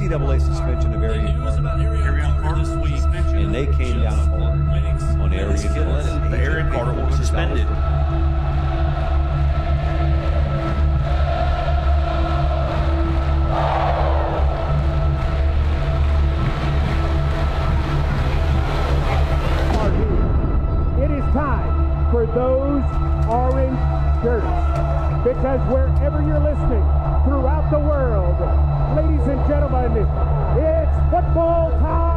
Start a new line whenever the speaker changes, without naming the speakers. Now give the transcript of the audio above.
NCAA suspension of Arian Carter,
this week,
and they came down hard on Arian Carter.
The Arian Carter was suspended.
It is time for those orange shirts, because wherever you're listening throughout the world, ladies and gentlemen, it's football time.